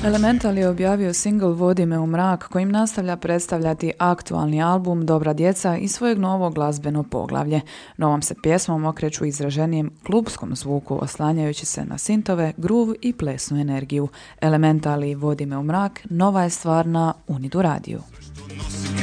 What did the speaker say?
Elemental je objavio singl Vodi me u mrak kojim nastavlja predstavljati aktualni album Dobra djeca i svojeg novog glazbeno poglavlje. Novom se pjesmom okreću izraženijem klubskom zvuku oslanjajući se na sintove, groove i plesnu energiju. Elemental i Vodi me u mrak nova je stvar na Unidu radiju.